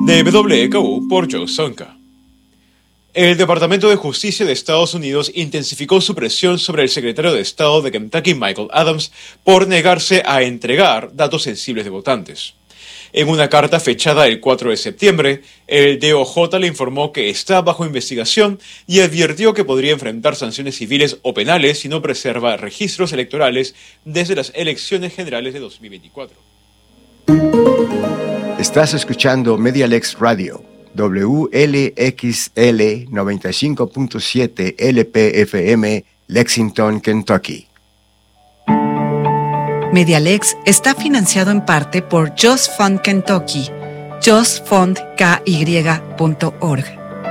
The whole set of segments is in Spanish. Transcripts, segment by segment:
De WKU por Joe Sonka. El Departamento de Justicia de Estados Unidos intensificó su presión sobre el secretario de Estado de Kentucky, Michael Adams, por negarse a entregar datos sensibles de votantes. En una carta fechada el 4 de septiembre, el DOJ le informó que está bajo investigación y advirtió que podría enfrentar sanciones civiles o penales si no preserva registros electorales desde las elecciones generales de 2024. Estás escuchando MediaLex Radio, WLXL 95.7 LPFM, Lexington, Kentucky. MediaLex está financiado en parte por Just Fund Kentucky, justfundky.org.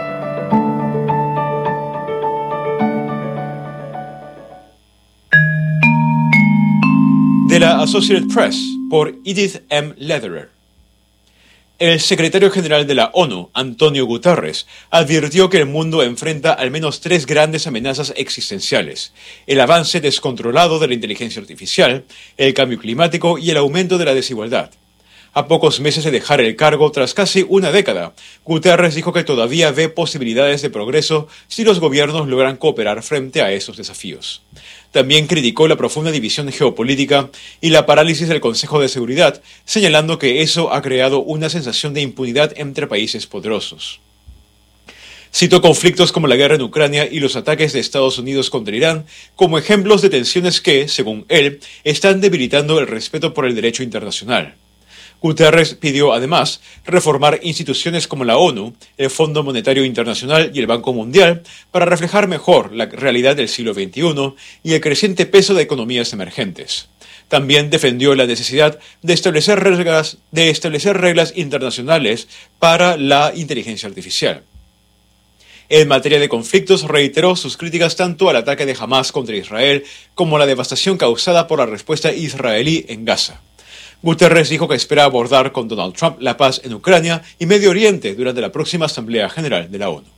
De la Associated Press, por Edith M. Lederer. El secretario general de la ONU, Antonio Guterres, advirtió que el mundo enfrenta al menos 3 grandes amenazas existenciales: el avance descontrolado de la inteligencia artificial, el cambio climático y el aumento de la desigualdad. A pocos meses de dejar el cargo tras casi una década, Guterres dijo que todavía ve posibilidades de progreso si los gobiernos logran cooperar frente a esos desafíos. También criticó la profunda división geopolítica y la parálisis del Consejo de Seguridad, señalando que eso ha creado una sensación de impunidad entre países poderosos. Citó conflictos como la guerra en Ucrania y los ataques de Estados Unidos contra Irán como ejemplos de tensiones que, según él, están debilitando el respeto por el derecho internacional. Guterres pidió además reformar instituciones como la ONU, el Fondo Monetario Internacional y el Banco Mundial para reflejar mejor la realidad del siglo XXI y el creciente peso de economías emergentes. También defendió la necesidad de establecer reglas internacionales para la inteligencia artificial. En materia de conflictos, reiteró sus críticas tanto al ataque de Hamás contra Israel como a la devastación causada por la respuesta israelí en Gaza. Guterres dijo que espera abordar con Donald Trump la paz en Ucrania y Medio Oriente durante la próxima Asamblea General de la ONU.